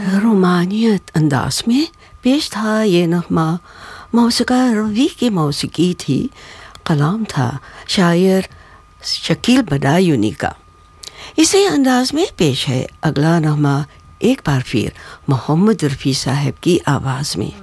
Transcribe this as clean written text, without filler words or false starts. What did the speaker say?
रोमानियत अंदाज में पेश था ये नग़मा। मौसिक़ा रवी की मौसीकी थी, कलाम था शायर शकील बदायूनी का। इसी अंदाज में पेश है अगला नग़मा, एक बार फिर मोहम्मद रफ़ी साहब की आवाज़ में।